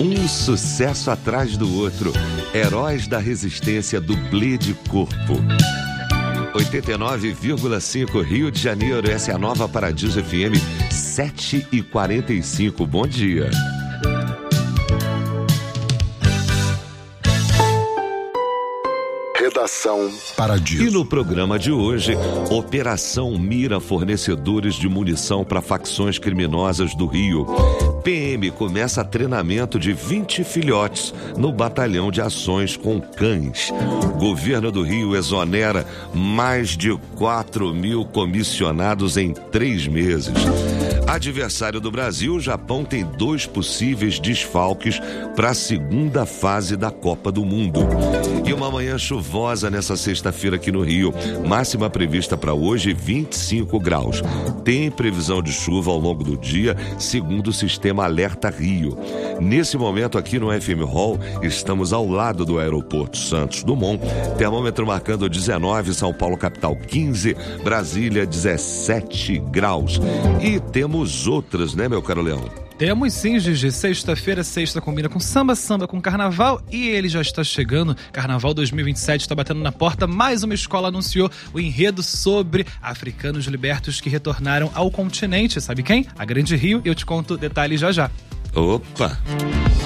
Um sucesso atrás do outro. Heróis da Resistência, dublê de corpo. 89,5 Rio de Janeiro. Essa é a Nova Paradiso FM 7h45. Bom dia. Redação Paradiso. E no programa de hoje, Operação mira fornecedores de munição para facções criminosas do Rio. PM começa treinamento de 20 filhotes no batalhão de ações com cães. Governo do Rio exonera mais de 4.000 comissionados em 3 meses. Adversário do Brasil, o Japão tem 2 possíveis desfalques para a segunda fase da Copa do Mundo. E uma manhã chuvosa nessa sexta-feira aqui no Rio. Máxima prevista para hoje, 25 graus. Tem previsão de chuva ao longo do dia, segundo o sistema Alerta Rio. Nesse momento aqui no FM Hall, estamos ao lado do aeroporto Santos Dumont. Termômetro marcando 19, São Paulo capital 15, Brasília 17 graus. E temos outras, né, meu caro Leão? Temos sim, Gigi. Sexta-feira, sexta combina com samba, samba com carnaval e ele já está chegando. Carnaval 2027 está batendo na porta. Mais uma escola anunciou o enredo sobre africanos libertos que retornaram ao continente. Sabe quem? A Grande Rio. Eu te conto detalhes já já. Opa!